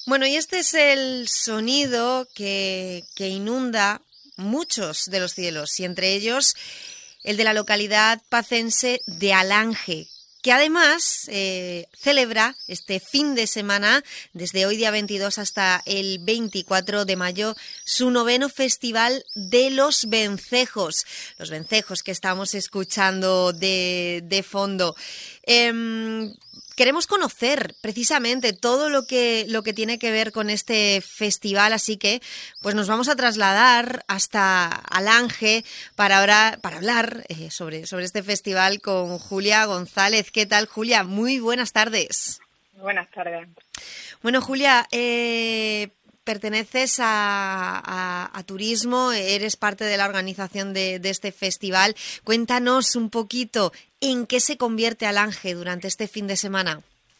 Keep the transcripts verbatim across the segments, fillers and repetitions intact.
Bueno, y este es el sonido que, que inunda muchos de los cielos, y entre ellos el de la localidad pacense de Alange, que además eh, celebra este fin de semana, desde hoy día veintidós hasta el veinticuatro de mayo, su noveno Festival de los Vencejos. Los vencejos que estamos escuchando de, de fondo. Eh, Queremos conocer precisamente todo lo que lo que tiene que ver con este festival, así que pues nos vamos a trasladar hasta Alange para ahora para hablar eh, sobre sobre este festival con Julia González. ¿Qué tal, Julia? Muy buenas tardes. Buenas tardes. Bueno, Julia, eh, perteneces a, a, a Turismo, eres parte de la organización de, de este festival. Cuéntanos un poquito en qué se convierte Alange durante este fin de semana.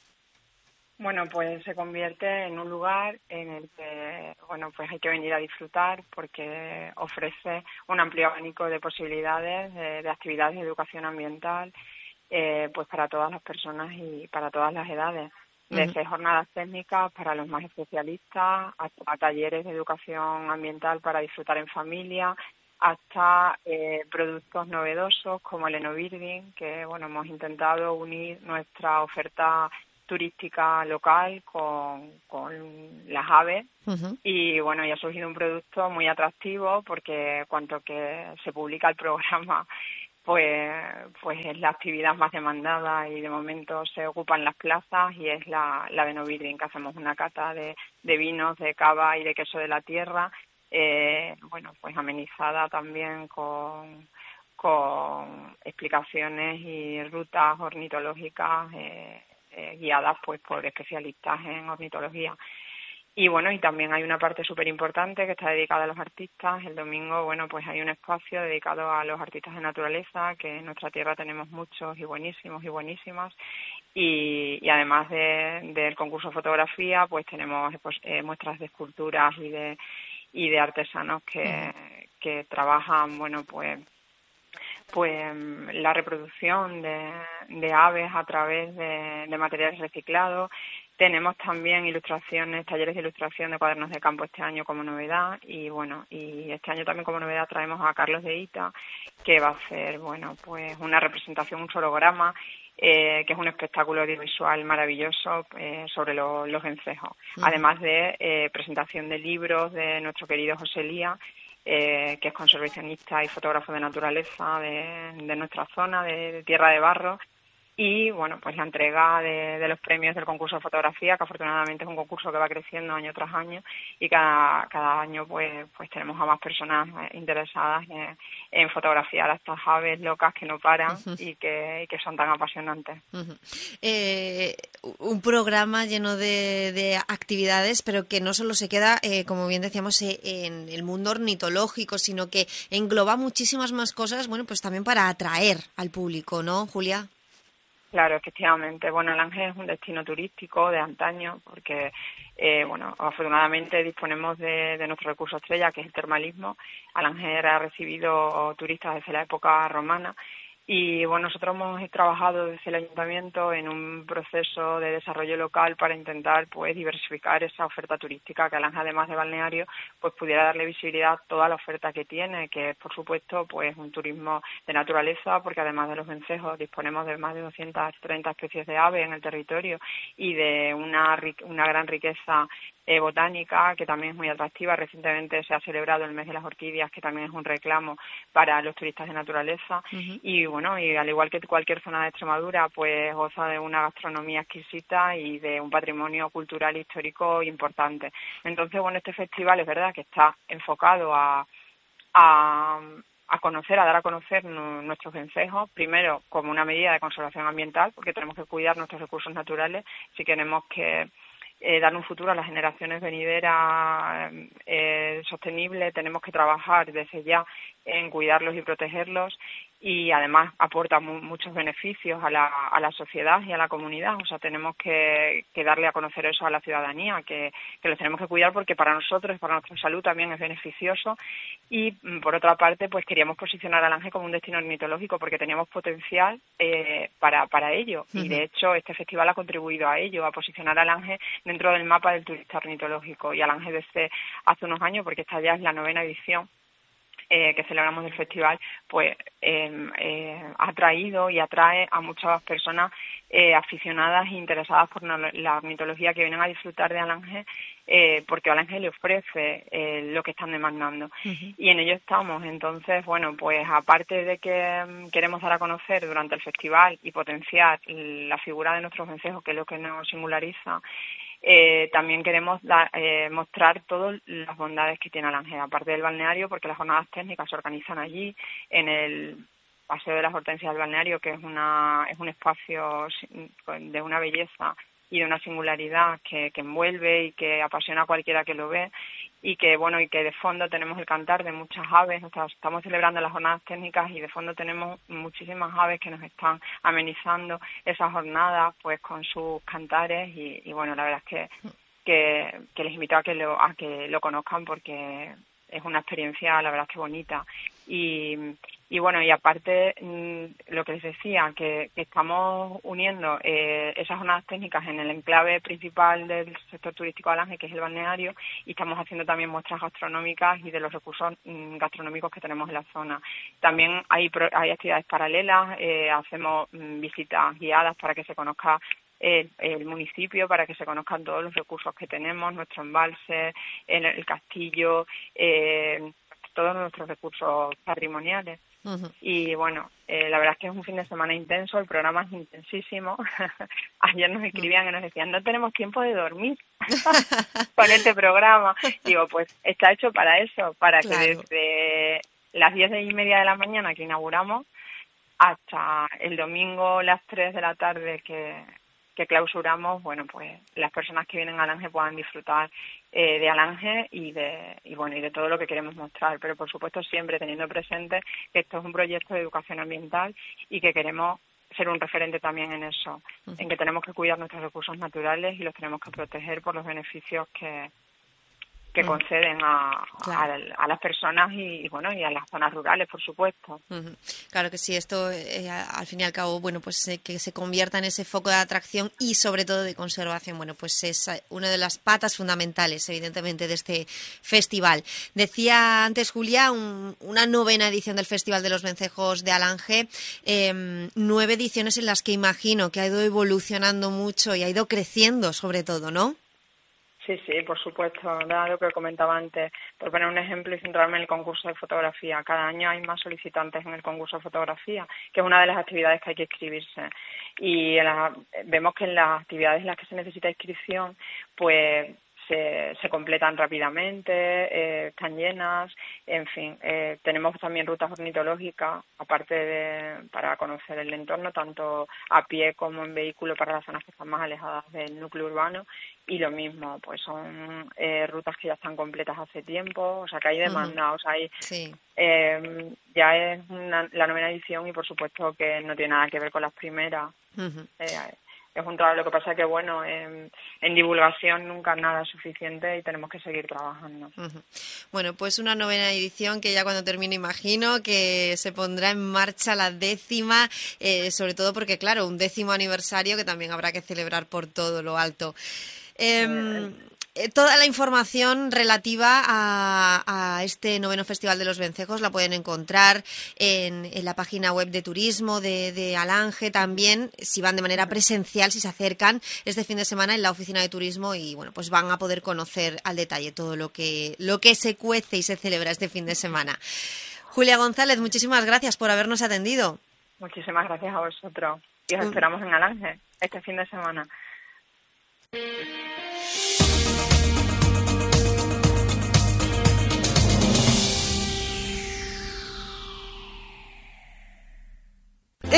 Bueno, pues se convierte en un lugar en el que, bueno, pues hay que venir a disfrutar porque ofrece un amplio abanico de posibilidades de, de actividades de educación ambiental, eh, pues para todas las personas y para todas las edades. Desde uh-huh. jornadas técnicas para los más especialistas, hasta talleres de educación ambiental para disfrutar en familia, hasta eh, productos novedosos como el enobirding, que bueno, hemos intentado unir nuestra oferta turística local con, con las aves uh-huh. y bueno, ya ha surgido un producto muy atractivo porque cuanto que se publica el programa pues pues es la actividad más demandada y de momento se ocupan las plazas y es la, la de enobirding, que hacemos una cata de, de vinos, de cava y de queso de la tierra, eh, bueno, pues amenizada también con, con explicaciones y rutas ornitológicas eh, eh, guiadas pues por especialistas en ornitología. Y bueno, y también hay una parte súper importante que está dedicada a los artistas. El domingo, bueno, pues hay un espacio dedicado a los artistas de naturaleza, que en nuestra tierra tenemos muchos y buenísimos y buenísimas. Y, y además de, del concurso de fotografía, pues tenemos pues, eh, muestras de esculturas y de y de artesanos que, que trabajan, bueno, pues pues la reproducción de, de aves a través de, de materiales reciclados. Tenemos también ilustraciones, talleres de ilustración de cuadernos de campo este año como novedad y bueno, y este año también como novedad traemos a Carlos de Ita, que va a hacer, bueno, pues una representación, un sorograma, eh, que es un espectáculo audiovisual maravilloso eh, sobre lo, los vencejos. Uh-huh. Además de eh, presentación de libros de nuestro querido José Lía, eh, que es conservacionista y fotógrafo de naturaleza de, de nuestra zona, de, de Tierra de Barro. Y, bueno, pues la entrega de, de los premios del concurso de fotografía, que afortunadamente es un concurso que va creciendo año tras año y cada, cada año pues pues tenemos a más personas interesadas en, en fotografiar a estas aves locas que no paran uh-huh. y, que, y que son tan apasionantes. Uh-huh. Eh, un programa lleno de, de actividades, pero que no solo se queda, eh, como bien decíamos, eh, en el mundo ornitológico, sino que engloba muchísimas más cosas, bueno, pues también para atraer al público, ¿no, Julia? Claro, efectivamente. Bueno, Alange es un destino turístico de antaño porque, eh, bueno, afortunadamente disponemos de, de nuestro recurso estrella, que es el termalismo. Alange ha recibido turistas desde la época romana y, bueno, nosotros hemos trabajado desde el ayuntamiento en un proceso de desarrollo local para intentar, pues, diversificar esa oferta turística, que Alange, además de balneario, pues pudiera darle visibilidad a toda la oferta que tiene, que es, por supuesto, pues un turismo de naturaleza, porque además de los vencejos disponemos de más de doscientas treinta especies de aves en el territorio y de una, una gran riqueza Eh, botánica, que también es muy atractiva. Recientemente se ha celebrado el mes de las orquídeas, que también es un reclamo para los turistas de naturaleza. Uh-huh. Y bueno, y al igual que cualquier zona de Extremadura, pues goza de una gastronomía exquisita y de un patrimonio cultural histórico importante. Entonces, bueno, este festival es verdad que está enfocado a, a a conocer, a dar a conocer no, nuestros vencejos, primero como una medida de conservación ambiental, porque tenemos que cuidar nuestros recursos naturales si queremos que Eh, dar un futuro a las generaciones venideras eh, sostenible. Tenemos que trabajar desde ya en cuidarlos y protegerlos y además aporta mu- muchos beneficios a la, a la sociedad y a la comunidad. O sea, tenemos que, que darle a conocer eso a la ciudadanía, que, que los tenemos que cuidar porque para nosotros, para nuestra salud también es beneficioso. Y por otra parte, pues queríamos posicionar a Alange como un destino ornitológico porque teníamos potencial eh, para, para ello. Uh-huh. Y de hecho este festival ha contribuido a ello, a posicionar a Alange dentro del mapa del turista ornitológico. Y Alange desde hace unos años, porque esta ya es la novena edición, Eh, que celebramos del festival, pues eh, eh, ha traído y atrae a muchas personas eh, aficionadas e interesadas por la ornitología que vienen a disfrutar de Alange, eh, porque Alange le ofrece eh, lo que están demandando. Uh-huh. Y en ello estamos. Entonces, bueno, pues aparte de que um, queremos dar a conocer durante el festival y potenciar la figura de nuestros vencejos, que es lo que nos singulariza, Eh, también queremos da, eh, mostrar todas las bondades que tiene Alange, aparte del balneario, porque las jornadas técnicas se organizan allí, en el Paseo de las Hortensias del Balneario, que es una es un espacio de una belleza y de una singularidad que, que envuelve y que apasiona a cualquiera que lo ve, y que bueno y que de fondo tenemos el cantar de muchas aves. Estamos celebrando las jornadas técnicas y de fondo tenemos muchísimas aves que nos están amenizando esas jornadas pues con sus cantares y, y bueno, la verdad es que, que, que les invito a que lo a que lo conozcan porque es una experiencia la verdad que bonita. Y, y bueno, y aparte lo que les decía, que, que estamos uniendo eh, esas jornadas técnicas en el enclave principal del sector turístico de Alange, que es el balneario, y estamos haciendo también muestras gastronómicas y de los recursos mm, gastronómicos que tenemos en la zona. También hay, hay actividades paralelas, eh, hacemos mm, visitas guiadas para que se conozca El, el municipio, para que se conozcan todos los recursos que tenemos, nuestro embalse, el, el castillo, eh, todos nuestros recursos patrimoniales. Uh-huh. Y bueno, eh, la verdad es que es un fin de semana intenso, el programa es intensísimo. Ayer nos escribían y nos decían, no tenemos tiempo de dormir con este programa. Digo, pues está hecho para eso, para claro. que desde las diez y media de la mañana que inauguramos hasta el domingo las tres de la tarde que que clausuramos, bueno, pues las personas que vienen a Alange puedan disfrutar eh, de Alange y de y bueno y de todo lo que queremos mostrar, pero por supuesto siempre teniendo presente que esto es un proyecto de educación ambiental y que queremos ser un referente también en eso, uh-huh. en que tenemos que cuidar nuestros recursos naturales y los tenemos que proteger por los beneficios que que uh-huh. conceden a, claro. a, a las personas y, y bueno y a las zonas rurales, por supuesto. Uh-huh. Claro que sí, esto eh, al fin y al cabo, bueno, pues eh, que se convierta en ese foco de atracción y sobre todo de conservación, bueno, pues es una de las patas fundamentales, evidentemente, de este festival. Decía antes Julia, un, una novena edición del Festival de los Vencejos de Alange, eh, nueve ediciones en las que imagino que ha ido evolucionando mucho y ha ido creciendo sobre todo, ¿no? Sí, sí, por supuesto, era lo que comentaba antes. Por poner un ejemplo y centrarme en el concurso de fotografía. Cada año hay más solicitantes en el concurso de fotografía, que es una de las actividades que hay que inscribirse. Y en la, vemos que en las actividades en las que se necesita inscripción, pues se, se completan rápidamente, eh, están llenas, en fin. Eh, tenemos también rutas ornitológicas, aparte de para conocer el entorno, tanto a pie como en vehículo para las zonas que están más alejadas del núcleo urbano. Y lo mismo, pues son eh, rutas que ya están completas hace tiempo, o sea que hay demanda, uh-huh. o sea, hay, sí. eh, ya es una, la novena edición y por supuesto que no tiene nada que ver con las primeras. Uh-huh. Eh, es un trabajo, lo que pasa es que bueno, en, en divulgación nunca nada es suficiente y tenemos que seguir trabajando. Uh-huh. Bueno, pues una novena edición que ya cuando termine imagino que se pondrá en marcha la décima, eh, sobre todo porque claro, un décimo aniversario que también habrá que celebrar por todo lo alto. Eh, eh, toda la información relativa a, a este noveno Festival de los Vencejos la pueden encontrar en, en la página web de turismo de, de Alange, también si van de manera presencial, si se acercan este fin de semana en la oficina de turismo y bueno, pues van a poder conocer al detalle todo lo que, lo que se cuece y se celebra este fin de semana. Julia González, muchísimas gracias por habernos atendido. Muchísimas gracias a vosotros y os uh. esperamos en Alange este fin de semana.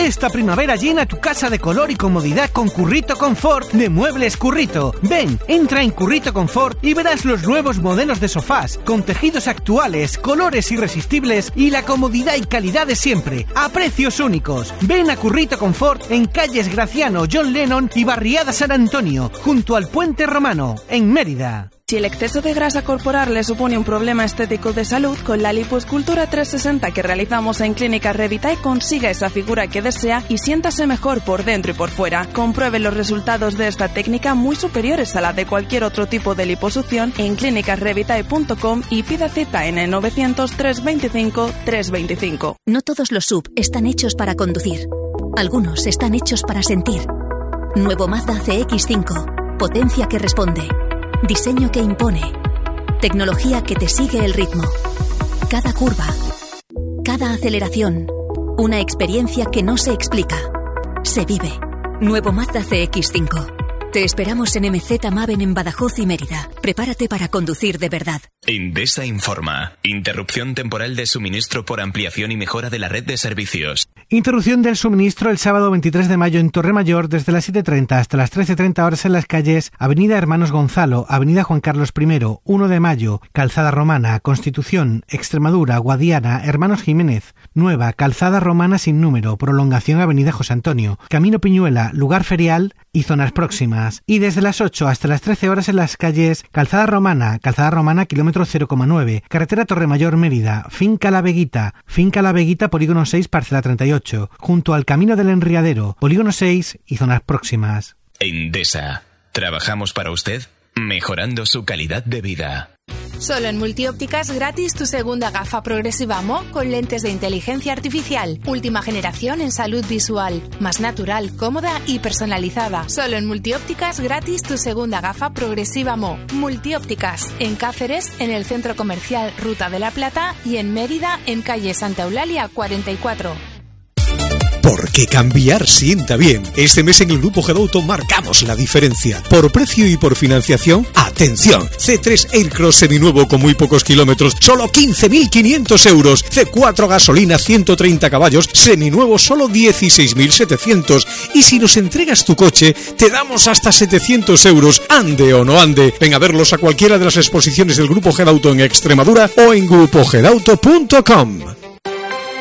Esta primavera llena tu casa de color y comodidad con Currito Confort de Muebles Currito. Ven, entra en Currito Confort y verás los nuevos modelos de sofás con tejidos actuales, colores irresistibles y la comodidad y calidad de siempre, a precios únicos. Ven a Currito Confort en calles Graciano, John Lennon y Barriada San Antonio, junto al Puente Romano, en Mérida. Si el exceso de grasa corporal le supone un problema estético de salud, con la lipoescultura trescientos sesenta que realizamos en Clínica Revitae consiga esa figura que desea y siéntase mejor por dentro y por fuera. Compruebe los resultados de esta técnica muy superiores a la de cualquier otro tipo de liposucción en clínicas revitae punto com y pida cita en el novecientos, trescientos veinticinco, trescientos veinticinco. No todos los S U V están hechos para conducir. Algunos están hechos para sentir. Nuevo Mazda C X cinco. Potencia que responde. Diseño que impone. Tecnología que te sigue el ritmo. Cada curva. Cada aceleración. Una experiencia que no se explica. Se vive. Nuevo Mazda C X cinco. Te esperamos en M Z Maven en Badajoz y Mérida. Prepárate para conducir de verdad. Endesa informa. Interrupción temporal de suministro por ampliación y mejora de la red de servicios. Interrupción del suministro el sábado veintitrés de mayo en Torremayor desde las siete treinta hasta las trece treinta horas en las calles Avenida Hermanos Gonzalo, Avenida Juan Carlos primero, primero de mayo, Calzada Romana, Constitución, Extremadura, Guadiana, Hermanos Jiménez, Nueva, Calzada Romana sin número, Prolongación Avenida José Antonio, Camino Piñuela, Lugar Ferial y zonas próximas. Y desde las ocho hasta las trece horas en las calles Calzada Romana, Calzada Romana kilómetro cero coma nueve, Carretera Torremayor Mérida, Finca La Veguita, Finca La Veguita Polígono seis, Parcela treinta y ocho, junto al Camino del Enriadero, Polígono seis y zonas próximas. Endesa. Trabajamos para usted, mejorando su calidad de vida. Solo en Multiópticas gratis tu segunda gafa progresiva M O con lentes de inteligencia artificial. Última generación en salud visual. Más natural, cómoda y personalizada. Solo en Multiópticas gratis tu segunda gafa progresiva M O. Multiópticas. En Cáceres, en el Centro Comercial Ruta de la Plata y en Mérida, en calle Santa Eulalia cuarenta y cuatro. Porque cambiar sienta bien. Este mes en el Grupo Gedauto marcamos la diferencia. Por precio y por financiación, ¡atención! C tres Aircross seminuevo con muy pocos kilómetros, solo quince mil quinientos euros. C cuatro gasolina, ciento treinta caballos, seminuevo, solo dieciséis mil setecientos. Y si nos entregas tu coche, te damos hasta setecientos euros. Ande o no ande. Ven a verlos a cualquiera de las exposiciones del Grupo Gedauto en Extremadura o en grupo gedauto punto com.